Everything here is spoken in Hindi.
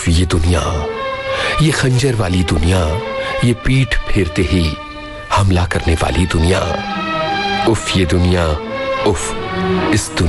उफ ये दुनिया, ये खंजर वाली दुनिया, ये पीठ फेरते ही हमला करने वाली दुनिया। उफ ये दुनिया, उफ इस दुनिया।